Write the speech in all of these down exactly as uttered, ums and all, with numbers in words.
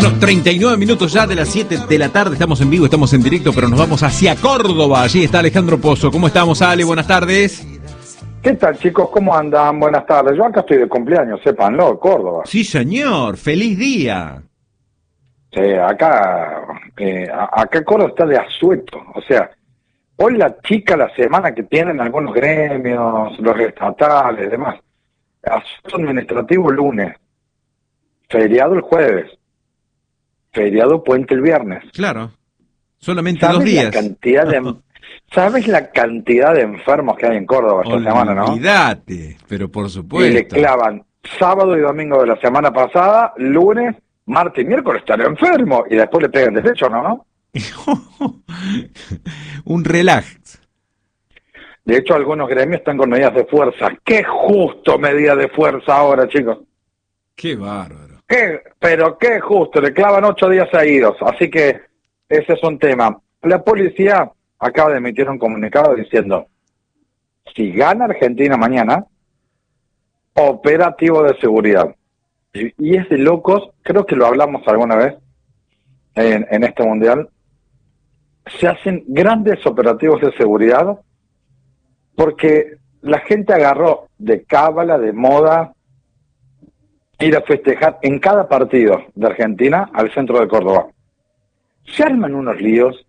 Bueno, treinta y nueve minutos ya de las siete de la tarde, estamos en vivo, estamos en directo, pero nos vamos hacia Córdoba. Allí está Alejandro Pozo. ¿Cómo estamos, Ale? Buenas tardes. ¿Qué tal, chicos? ¿Cómo andan? Buenas tardes. Yo acá estoy de cumpleaños, sépanlo, Córdoba. Sí, señor. ¡Feliz día! Sí, acá, eh, acá Córdoba está de asueto. O sea, hoy la chica, la semana que tienen algunos gremios, los estatales, demás. Asueto administrativo el lunes. Feriado el jueves. Feriado puente el viernes. Claro. Solamente dos días. La cantidad de, ¿Sabes la cantidad de enfermos que hay en Córdoba esta Olvídate, semana, no? Olvídate, pero por supuesto. Y le clavan sábado y domingo de la semana pasada, lunes, martes y miércoles estaré enfermo. Y después le pegan derecho, ¿no? ¿no? Un relax. De hecho, algunos gremios están con medidas de fuerza. ¡Qué justo medida de fuerza ahora, chicos! ¡Qué bárbaro! ¿Qué? Pero qué justo, le clavan ocho días seguidos. Así que ese es un tema. La policía acaba de emitir un comunicado diciendo, si gana Argentina mañana, operativo de seguridad. Y, y es de locos, creo que lo hablamos alguna vez en, en este mundial, se hacen grandes operativos de seguridad porque la gente agarró de cábala, de moda, ir a festejar en cada partido de Argentina al centro de Córdoba. Se arman unos líos,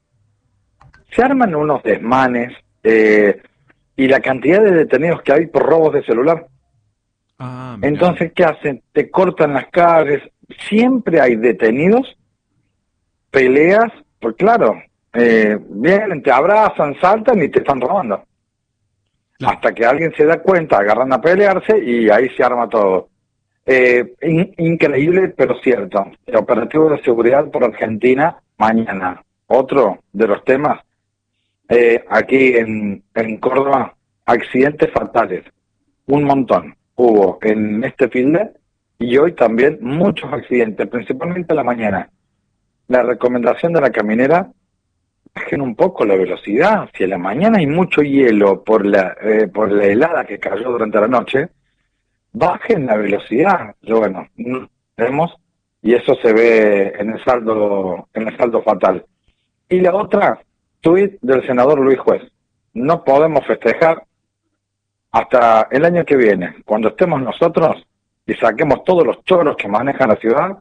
se arman unos desmanes, eh, y la cantidad de detenidos que hay por robos de celular. Ah, Entonces, ¿qué hacen? Te cortan las calles, siempre hay detenidos, peleas, pues claro, eh, vienen, te abrazan, saltan y te están robando. Claro. Hasta que alguien se da cuenta, agarran a pelearse y ahí se arma todo. Eh, in, increíble, pero cierto. El operativo de seguridad por Argentina mañana. Otro de los temas, eh, aquí en, en Córdoba, accidentes fatales. Un montón hubo en este fin de y hoy también muchos accidentes, principalmente a la mañana. La recomendación de la caminera, bajen un poco la velocidad. Si a la mañana hay mucho hielo por la, eh, por la helada que cayó durante la noche, bajen la velocidad. Yo, bueno, no vemos y eso se ve en el saldo, en el saldo fatal. Y la otra, tuit del senador Luis Juez. No podemos festejar hasta el año que viene, cuando estemos nosotros y saquemos todos los choros que manejan la ciudad,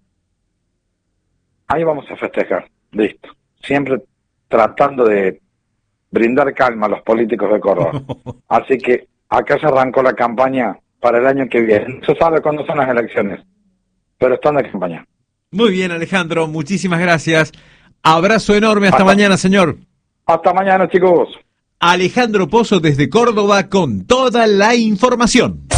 ahí vamos a festejar. Listo. Siempre tratando de brindar calma a los políticos de Córdoba. Así que acá se arrancó la campaña para el año que viene. No se sabe cuándo son las elecciones, pero están de campaña. Muy bien, Alejandro, muchísimas gracias. Abrazo enorme, hasta, hasta mañana, señor. Hasta mañana, chicos. Alejandro Pozo desde Córdoba con toda la información.